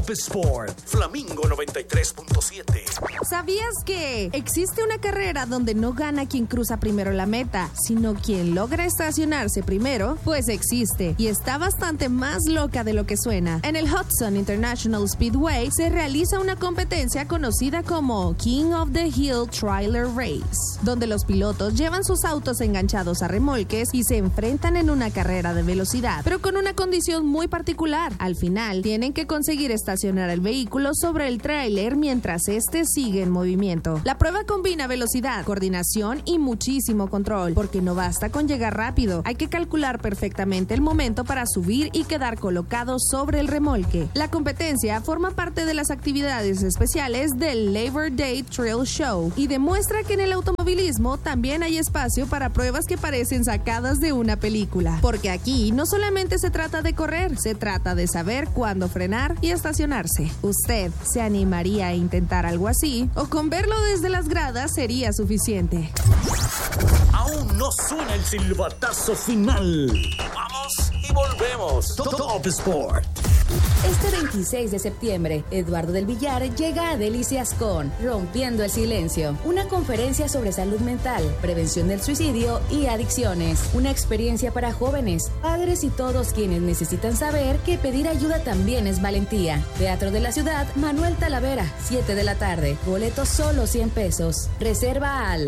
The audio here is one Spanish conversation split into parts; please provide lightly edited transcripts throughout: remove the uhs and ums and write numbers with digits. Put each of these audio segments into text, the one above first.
Top Sport, Flamingo 93.7. ¿Sabías que existe una carrera donde no gana quien cruza primero la meta, sino quien logra estacionarse primero? Pues existe, y está bastante más loca de lo que suena. En el Hudson International Speedway se realiza una competencia conocida como King of the Hill Trailer Race, donde los pilotos llevan sus autos enganchados a remolques y se enfrentan en una carrera de velocidad, pero con una condición muy particular. Al final, tienen que conseguir estacionar el vehículo sobre el tráiler mientras este sigue en movimiento. La prueba combina velocidad, coordinación y muchísimo control, porque no basta con llegar rápido, hay que calcular perfectamente el momento para subir y quedar colocado sobre el remolque. La competencia forma parte de las actividades especiales del Labor Day Trail Show y demuestra que en el automovilismo también hay espacio para pruebas que parecen sacadas de una película, porque aquí no solamente se trata de correr, se trata de saber cuándo frenar y estacionarse. ¿Usted se animaría a intentar algo así? ¿O con verlo desde las gradas sería suficiente? Aún no suena el silbatazo final. Vamos y volvemos. Top Sport. Este 26 de septiembre, Eduardo del Villar llega a Delicias con Rompiendo el Silencio, una conferencia sobre salud mental, prevención del suicidio y adicciones. Una experiencia para jóvenes, padres y todos quienes necesitan saber que pedir ayuda también es valentía. Teatro de la Ciudad, Manuel Talavera, 7 de la tarde. Boletos solo 100 pesos. Reserva al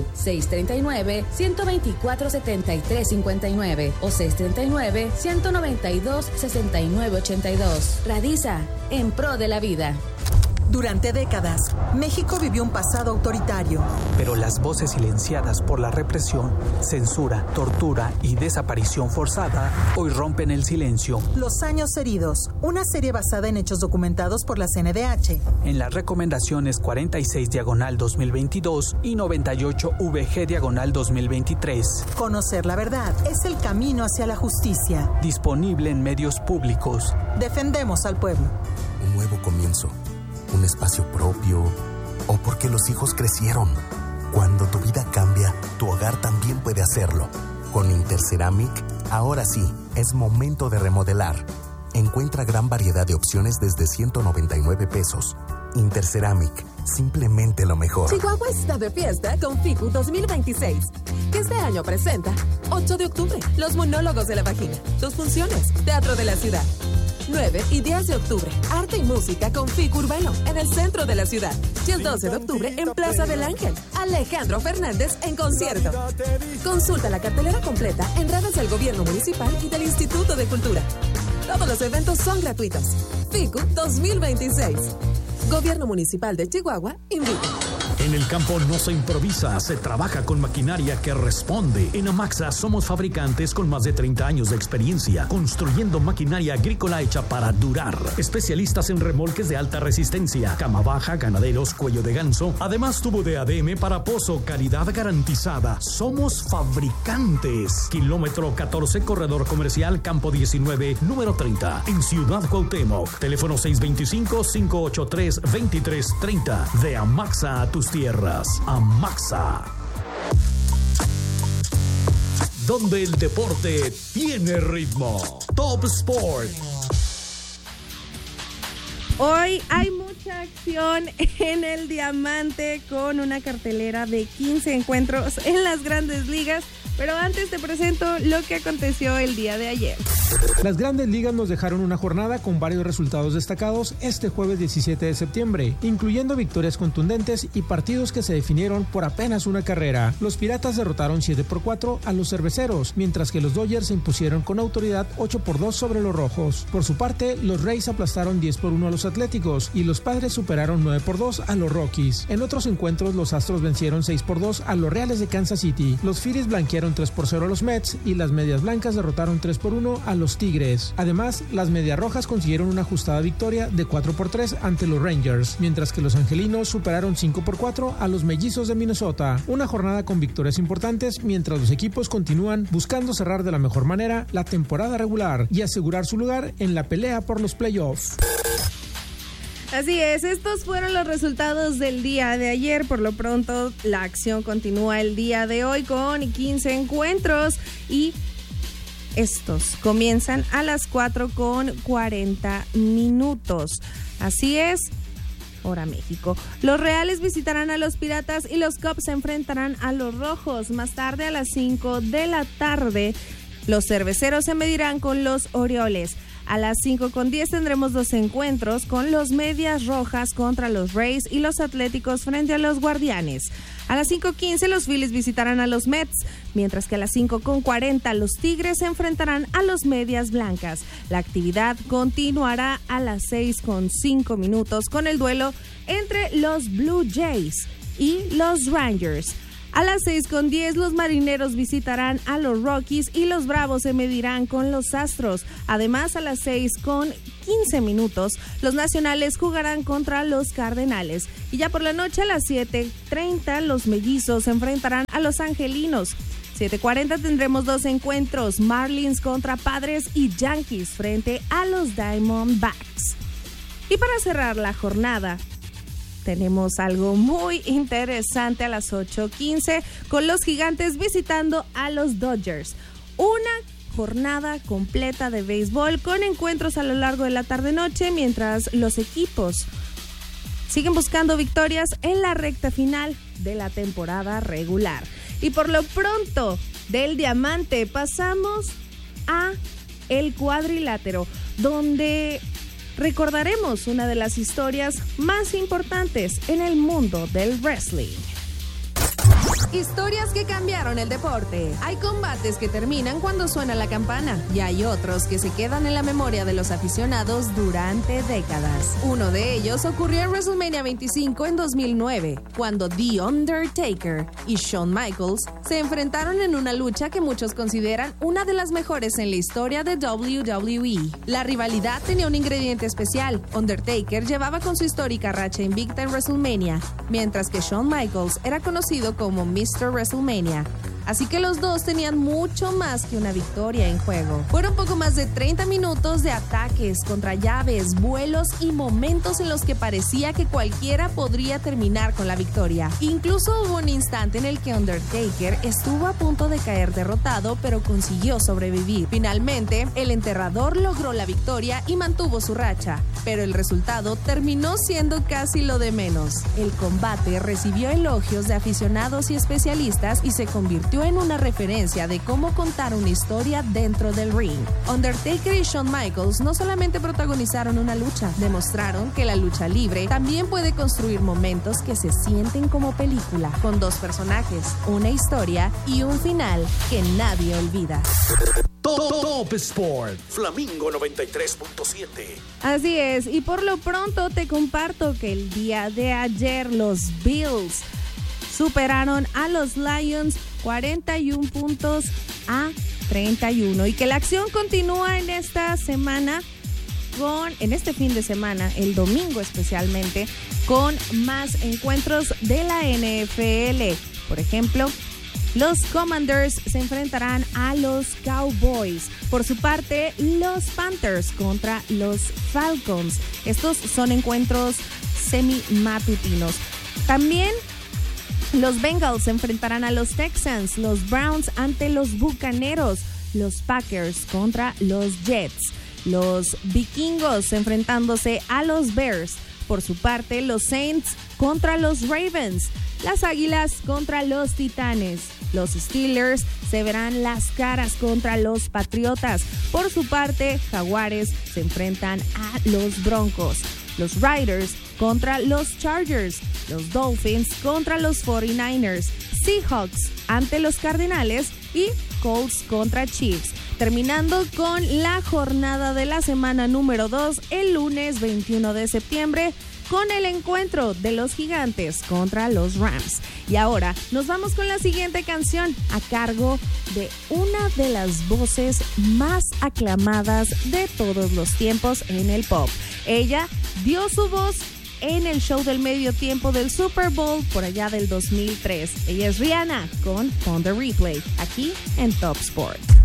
639-124-7359 o 639-192-6982. Radiza, en pro de la vida. Durante décadas, México vivió un pasado autoritario. Pero las voces silenciadas por la represión, censura, tortura y desaparición forzada hoy rompen el silencio. Los años heridos, una serie basada en hechos documentados por la CNDH. En las recomendaciones 46/2022 y 98/VG/2023. Conocer la verdad es el camino hacia la justicia. Disponible en medios públicos. Defendemos al pueblo. Un nuevo comienzo. Un espacio propio, o porque los hijos crecieron. Cuando tu vida cambia, tu hogar también puede hacerlo. Con Interceramic, ahora sí, es momento de remodelar. Encuentra gran variedad de opciones desde 199 pesos. Interceramic, simplemente lo mejor. Chihuahua está de fiesta con FICU 2026, que este año presenta 8 de octubre, Los Monólogos de la Vagina, 2 funciones, Teatro de la Ciudad. 9 y 10 de octubre, arte y música con FICU Urbano en el centro de la ciudad. Y el 12 de octubre en Plaza del Ángel, Alejandro Fernández en concierto. Consulta la cartelera completa en redes del Gobierno Municipal y del Instituto de Cultura. Todos los eventos son gratuitos. FICU 2026. Gobierno Municipal de Chihuahua invita. En el campo no se improvisa, se trabaja con maquinaria que responde. En Amaxa somos fabricantes con más de 30 años de experiencia, construyendo maquinaria agrícola hecha para durar. Especialistas en remolques de alta resistencia, cama baja, ganaderos, cuello de ganso. Además, tubo de ADM para pozo, calidad garantizada. Somos fabricantes. Kilómetro 14, corredor comercial, campo 19, número 30, en Ciudad Cuauhtémoc. Teléfono 625-583-2330. De Amaxa a tus tierras. Amaxa, donde el deporte tiene ritmo. Top Sport. Hoy hay mucha acción en el Diamante con una cartelera de 15 encuentros en las Grandes Ligas. Pero antes te presento lo que aconteció el día de ayer. Las Grandes Ligas nos dejaron una jornada con varios resultados destacados este jueves 17 de septiembre, incluyendo victorias contundentes y partidos que se definieron por apenas una carrera. Los Piratas derrotaron 7-4 a los Cerveceros, mientras que los Dodgers se impusieron con autoridad 8-2 sobre los Rojos. Por su parte, los Rays aplastaron 10-1 a los Atléticos y los Padres superaron 9-2 a los Rockies. En otros encuentros, los Astros vencieron 6-2 a los Reales de Kansas City. Los Phillies blanquearon 3-0 a los Mets y las Medias Blancas derrotaron 3-1 a los Tigres. Además, las Medias Rojas consiguieron una ajustada victoria de 4-3 ante los Rangers, mientras que los Angelinos superaron 5-4 a los Mellizos de Minnesota. Una jornada con victorias importantes mientras los equipos continúan buscando cerrar de la mejor manera la temporada regular y asegurar su lugar en la pelea por los playoffs. Así es, estos fueron los resultados del día de ayer. Por lo pronto, la acción continúa el día de hoy con 15 encuentros y Estos comienzan a las 4:40. Así es, hora México. Los Reales visitarán a los Piratas y los Cubs se enfrentarán a los Rojos. Más tarde, a las 5 de la tarde, los Cerveceros se medirán con los Orioles. A las 5:10 tendremos 2 encuentros con los Medias Rojas contra los Rays y los Atléticos frente a los Guardianes. A las 5:15 los Phillies visitarán a los Mets, mientras que a las 5:40 los Tigres se enfrentarán a los Medias Blancas. La actividad continuará a las 6:05 con el duelo entre los Blue Jays y los Rangers. A las 6:10 los Marineros visitarán a los Rockies y los Bravos se medirán con los Astros. Además, a las 6:15 los Nacionales jugarán contra los Cardenales. Y ya por la noche a las 7:30 los Mellizos se enfrentarán a los Angelinos. 7:40 tendremos 2 encuentros, Marlins contra Padres y Yankees frente a los Diamondbacks. Y para cerrar la jornada, tenemos algo muy interesante a las 8:15 con los Gigantes visitando a los Dodgers. Una jornada completa de béisbol con encuentros a lo largo de la tarde-noche mientras los equipos siguen buscando victorias en la recta final de la temporada regular. Y por lo pronto, del diamante pasamos a el cuadrilátero, donde recordaremos una de las historias más importantes en el mundo del wrestling. Historias que cambiaron el deporte. Hay combates que terminan cuando suena la campana y hay otros que se quedan en la memoria de los aficionados durante décadas. Uno de ellos ocurrió en WrestleMania 25 en 2009, cuando The Undertaker y Shawn Michaels se enfrentaron en una lucha que muchos consideran una de las mejores en la historia de WWE. La rivalidad tenía un ingrediente especial. Undertaker llevaba con su histórica racha invicta en WrestleMania, mientras que Shawn Michaels era conocido como Mr. WrestleMania. Así que los dos tenían mucho más que una victoria en juego. Fueron poco más de 30 minutos de ataques, contra llaves, vuelos y momentos en los que parecía que cualquiera podría terminar con la victoria. Incluso hubo un instante en el que Undertaker estuvo a punto de caer derrotado, pero consiguió sobrevivir. Finalmente, el enterrador logró la victoria y mantuvo su racha, pero el resultado terminó siendo casi lo de menos. El combate recibió elogios de aficionados y especialistas y se convirtió en una referencia de cómo contar una historia dentro del ring. Undertaker y Shawn Michaels no solamente protagonizaron una lucha, demostraron que la lucha libre también puede construir momentos que se sienten como película, con 2 personajes, una historia y un final que nadie olvida. Top Sport, Flamingo 93.7. Así es, y por lo pronto te comparto que el día de ayer los Bills superaron a los Lions 41-31 y que la acción continúa en esta semana en este fin de semana, el domingo especialmente, con más encuentros de la NFL. Por ejemplo, los Commanders se enfrentarán a los Cowboys. Por su parte, los Panthers contra los Falcons. Estos son encuentros semi-matutinos. También los Bengals se enfrentarán a los Texans, los Browns ante los Bucaneros, los Packers contra los Jets, los Vikingos enfrentándose a los Bears. Por su parte, los Saints contra los Ravens, las Águilas contra los Titanes, los Steelers se verán las caras contra los Patriotas. Por su parte, Jaguares se enfrentan a los Broncos, los Riders contra los Chargers, los Dolphins contra los 49ers, Seahawks ante los Cardenales y Colts contra Chiefs. Terminando con la jornada de la semana número 2 el lunes 21 de septiembre con el encuentro de los Gigantes contra los Rams. Y ahora nos vamos con la siguiente canción a cargo de una de las voces más aclamadas de todos los tiempos en el pop. Ella dio su voz en el show del medio tiempo del Super Bowl por allá del 2003. Ella es Rihanna con On The Replay, aquí en Top Sport.